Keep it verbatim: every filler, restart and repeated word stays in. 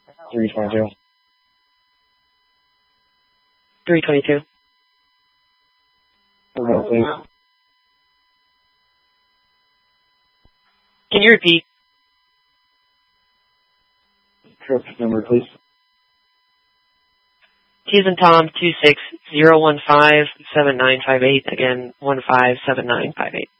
three twenty-two. three twenty-two. Remote, please. Can you repeat? Trip number, please. T as in Tom, two six zero one five seven nine five eight. Again, one five seven nine five eight.